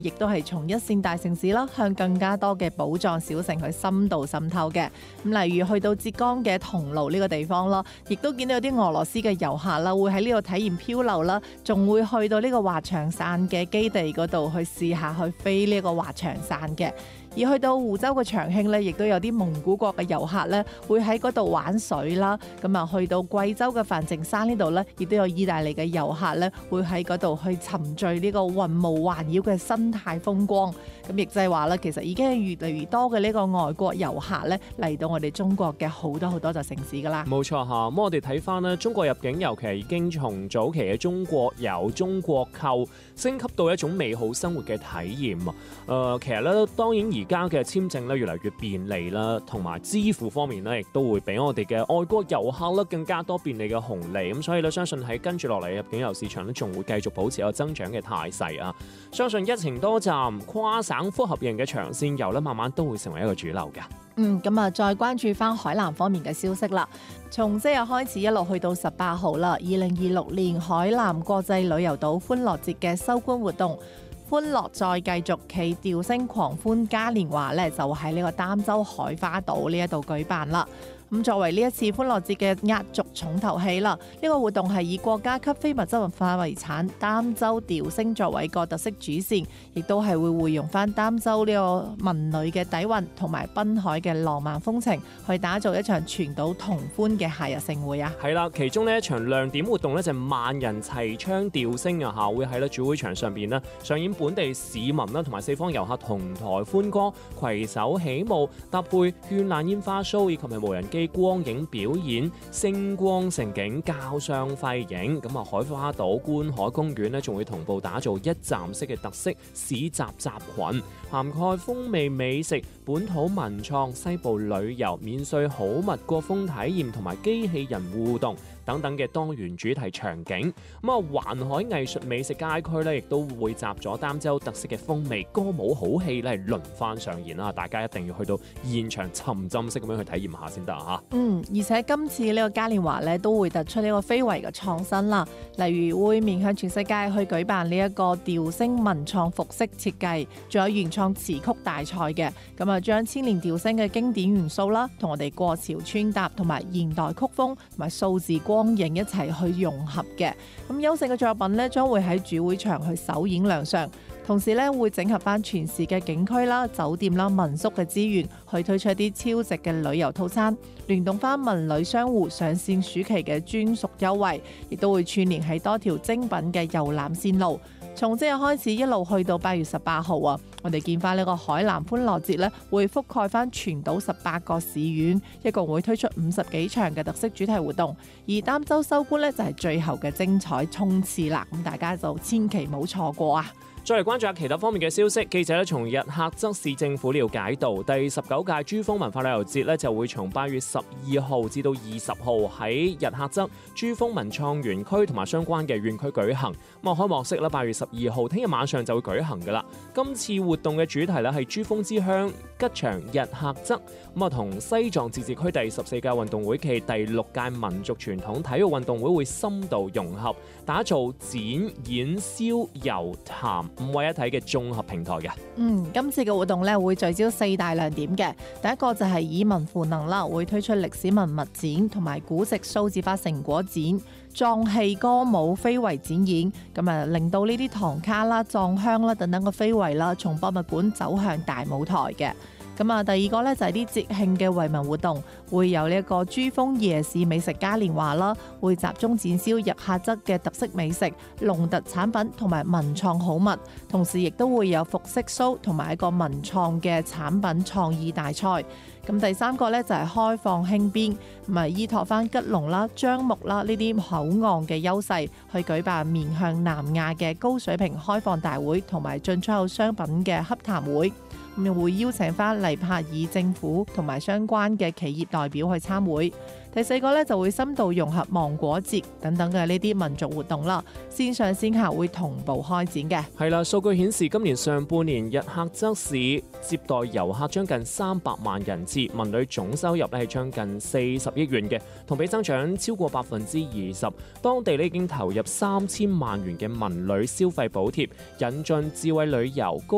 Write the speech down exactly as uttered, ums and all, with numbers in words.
亦都係從一線大城市啦，向更加多嘅寶藏小城去深度滲透嘅。咁例如去到浙江嘅桐廬呢個地方啦，亦都見到有啲俄羅斯嘅遊客啦，會喺呢度體驗漂流啦，仲會去到呢個滑翔傘嘅基地嗰度去試下去飛呢個滑翔傘嘅。而去到湖州嘅長興呢，亦都有啲蒙古國嘅遊客呢，會喺嗰度玩水啦。咁啊，去到貴州嘅梵淨山呢度呢，亦都有意大利嘅遊客呢，會喺嗰度去沉醉呢個雲霧環繞嘅生態風光。咁亦即係話咧，其實已經係越嚟越多嘅呢個外國遊客呢，嚟到我哋中國嘅好多好多座城市噶啦。 冇錯嚇，咁我哋睇翻呢中國入境，尤其係已經從早期嘅中國遊、中國購升級到一種美好生活嘅體驗啊。誒、呃，其實咧，當然而家嘅簽證咧越嚟越便利啦，同埋支付方面咧，亦都會俾我哋嘅外國遊客咧更加多便利嘅紅利。咁所以咧，相信喺跟住落嚟入境遊市場咧，仲會繼續保持一個增長嘅態勢啊。相信一程多站、跨省複合型嘅長線遊咧，慢慢都會成為一個主流㗎。 嗯，咁啊，再關注翻海南方面嘅消息啦。從即日開始一路去到十八號啦，二零二六年海南國際旅遊島歡樂節嘅收官活動。歡樂再繼續，其調升狂歡嘉年華咧，就喺呢個儋州海花島呢一度舉辦啦。咁作為呢一次歡樂節嘅壓軸重頭戲啦，呢個活動係以國家級非物質文化遺產儋州調升作為個特色主線，亦都係會匯用翻儋州呢個文旅嘅底蘊同埋濱海嘅浪漫風情，去打造一場全島同歡嘅夏日盛會啊！ 係啦，其中呢一場亮點活動呢，就係萬人齊唱調升啊！嚇，會喺咧主會場上邊呢上演本地市民啦同埋四方遊客同台歡歌、攜手起舞、搭配絢爛煙花 show 以及係無人機光影表演、星光盛景、交相輝映。咁啊，海花島觀海公園呢，仲會同步打造一站式嘅特色市集集群，涵蓋風味美食、本土文創、西部旅遊、免稅好物、國風體驗同埋機器人互動等等嘅多元主題場景。咁啊，環海藝術美食街區咧，亦都會集咗儋州特色嘅風味，歌舞好戲咧，輪番上演啦！大家一定要去到現場沉浸式咁樣去體驗下先得啊！ 嗯，而且今次呢個嘉年華咧，都會突出呢個非遺嘅創新啦，例如會面向全世界去舉辦呢一個調升文創服飾設計，仲有原創詞曲大賽嘅。咁啊，將千年調升嘅經典元素啦，同我哋過潮穿搭同埋現代曲風同埋數字光影一齊去融合嘅。咁優勝嘅作品呢，將會喺主會場去首演亮相。同時咧，會整合翻全市嘅景區啦、酒店啦、民宿嘅資源，去推出一啲超值嘅旅遊套餐，聯動翻文旅商戶上線暑期嘅專屬優惠，亦都會串聯喺多條精品嘅遊覽線路。從即日開始一路去到八月十八號啊，我哋見翻呢個海南歡樂節咧，會覆蓋翻全島十八個市縣，一共會推出五十幾場嘅特色主題活動。而儋州收官咧就係最後嘅精彩衝刺啦，咁大家就千祈唔好錯過啊！ 再嚟關注下其他方面嘅消息，記者咧從日喀則市政府了解到，第十九屆珠峰文化旅遊節咧就會從八月十二號至到二十號喺日喀則珠峰文創園區同埋相關嘅園區舉行。咁啊，開幕式咧八月十二號聽日晚上就會舉行噶啦。今次活動嘅主題咧係珠峰之鄉吉祥日喀則，咁啊同西藏自治區第十四屆運動會暨第六屆民族傳統體育運動會會深度融合，打造展演燒遊談五位一體嘅綜合平台嘅。 嗯，今次嘅活動咧會聚焦四大亮點嘅。第一個就係以文賦能啦，會推出歷史文物展同埋古籍數字化成果展、藏戲歌舞非遺展演，咁啊令到呢啲唐卡啦、藏香啦等等嘅非遺啦，從博物館走向大舞台嘅。咁啊，第二個咧就係啲節慶嘅惠民活動，會有呢一個珠峰夜市美食嘉年華啦，會集中展銷日喀則嘅特色美食、農特產品同埋文創好物，同時亦都會有服飾 show 同埋一個文創嘅產品創意大賽。咁第三個咧就係開放輕邊，咁啊依託翻吉隆啦、樟木啦呢啲口岸嘅優勢，去舉辦面向南亞嘅高水平開放大會同埋進出口商品嘅洽談會。咁又會邀請翻黎帕爾政府同埋相關嘅企業代表去參會。第四個咧就會深度融合芒果節等等嘅呢啲民族活動啦，線上線下會同步開展嘅。 係啦，數據顯示今年上半年日喀則市接待遊客將近三百萬人次，文旅總收入咧係將近四十億元嘅，同比增長超過百分之二十。當地咧已經投入三千萬元嘅文旅消費補貼，引進智慧旅遊、高